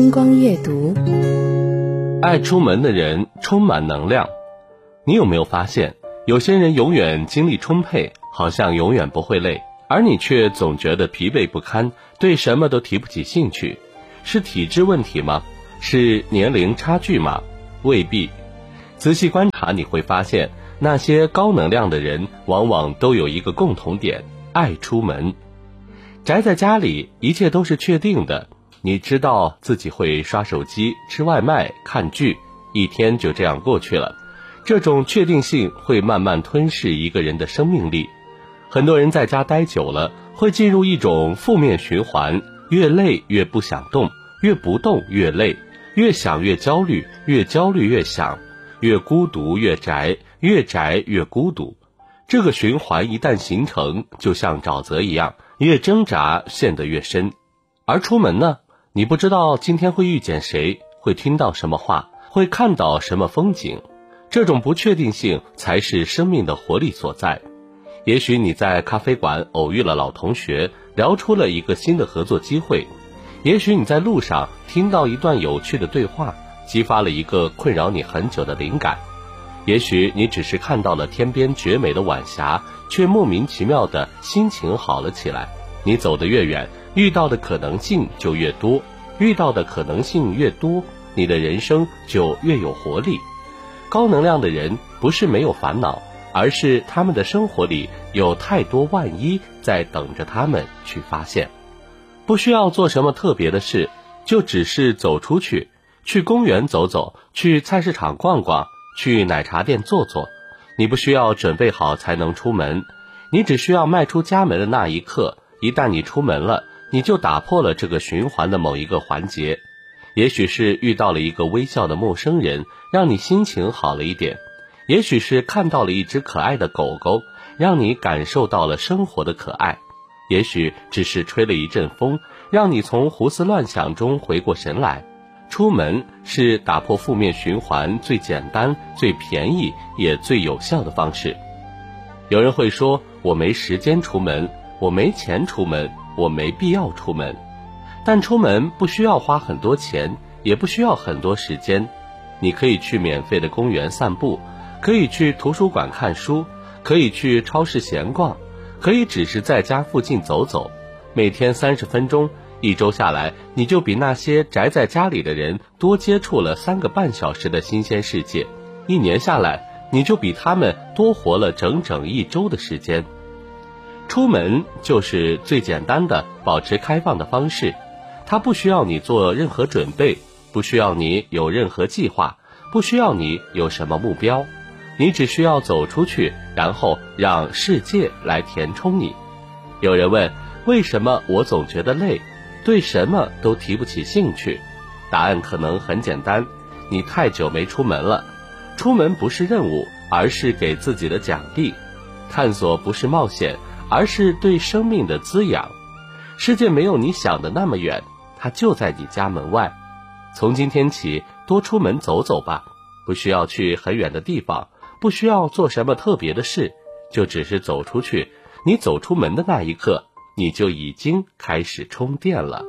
星光阅读。 爱出门的人充满能量。你有没有发现，有些人永远精力充沛，好像永远不会累，而你却总觉得疲惫不堪，对什么都提不起兴趣。是体质问题吗？是年龄差距吗？未必。仔细观察你会发现，那些高能量的人往往都有一个共同点：爱出门。宅在家里，一切都是确定的，你知道自己会刷手机、吃外卖、看剧，一天就这样过去了。这种确定性会慢慢吞噬一个人的生命力。很多人在家待久了，会进入一种负面循环，越累越不想动，越不动越累，越想越焦虑，越焦虑越想，越孤独越宅，越宅越孤独。这个循环一旦形成，就像沼泽一样，越挣扎陷得越深。而出门呢，你不知道今天会遇见谁，会听到什么话，会看到什么风景。这种不确定性才是生命的活力所在。也许你在咖啡馆偶遇了老同学，聊出了一个新的合作机会。也许你在路上听到一段有趣的对话，激发了一个困扰你很久的灵感。也许你只是看到了天边绝美的晚霞，却莫名其妙的心情好了起来。你走得越远，遇到的可能性就越多，遇到的可能性越多，你的人生就越有活力。高能量的人不是没有烦恼，而是他们的生活里有太多万一在等着他们去发现。不需要做什么特别的事，就只是走出去，去公园走走，去菜市场逛逛，去奶茶店坐坐。你不需要准备好才能出门，你只需要迈出家门的那一刻，一旦你出门了，你就打破了这个循环的某一个环节。也许是遇到了一个微笑的陌生人，让你心情好了一点；也许是看到了一只可爱的狗狗，让你感受到了生活的可爱；也许只是吹了一阵风，让你从胡思乱想中回过神来。出门是打破负面循环最简单、最便宜也最有效的方式。有人会说，我没时间出门，我没钱出门，我没必要出门。但出门不需要花很多钱，也不需要很多时间。你可以去免费的公园散步，可以去图书馆看书，可以去超市闲逛，可以只是在家附近走走。每天30分钟，一周下来，你就比那些宅在家里的人多接触了3个半小时的新鲜世界。1年下来，你就比他们多活了整整1周的时间。出门就是最简单的保持开放的方式。它不需要你做任何准备，不需要你有任何计划，不需要你有什么目标，你只需要走出去，然后让世界来填充你。有人问，为什么我总觉得累，对什么都提不起兴趣？答案可能很简单，你太久没出门了。出门不是任务，而是给自己的奖励；探索不是冒险，而是对生命的滋养。世界没有你想的那么远，它就在你家门外。从今天起，多出门走走吧，不需要去很远的地方，不需要做什么特别的事，就只是走出去。你走出门的那一刻，你就已经开始充电了。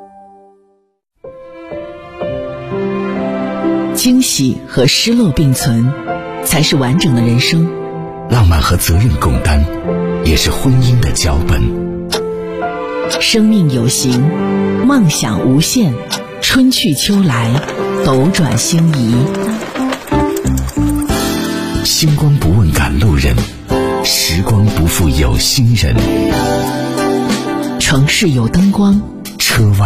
惊喜和失落并存，才是完整的人生。 浪漫和责任共担，也是婚姻的脚本。 生命有形，梦想无限，春去秋来，斗转星移。 星光不问赶路人，时光不负有心人。 城市有灯光， 车外